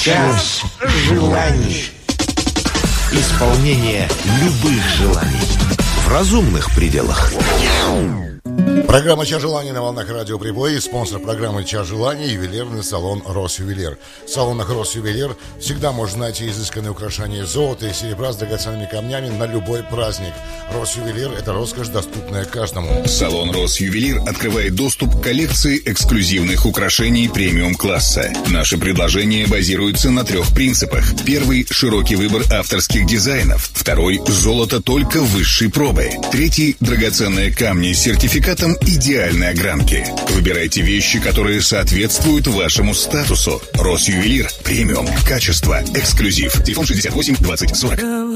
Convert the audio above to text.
Час желаний. Исполнение любых желаний в разумных пределах. Программа «Час желаний» на волнах радио Прибой. Спонсор программы «Час желаний» — ювелирный салон «Росювелир». В салонах «Росювелир» всегда можно найти изысканные украшения золота и серебра с драгоценными камнями на любой праздник. «Росювелир» — это роскошь, доступная каждому. Салон «Росювелир» открывает доступ к коллекции эксклюзивных украшений премиум-класса. Наши предложения базируются на 3 принципах. Первый — широкий выбор авторских дизайнов. Второй — золото только высшей пробы. Третий — драгоценные камни с сертификатом идеальной огранки. Выбирайте вещи, которые соответствуют вашему статусу. Росювелир. Премиум. Качество. Эксклюзив. Телефон 68 20 40.